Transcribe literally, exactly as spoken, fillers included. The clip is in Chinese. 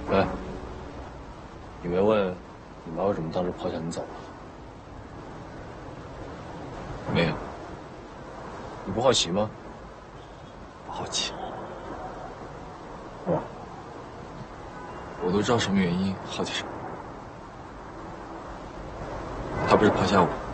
哎，你没问你妈为什么当时抛下你走？ 没有。 你不好奇吗？ 不好奇。我都知道什么原因，好奇什么？他不是抛下我。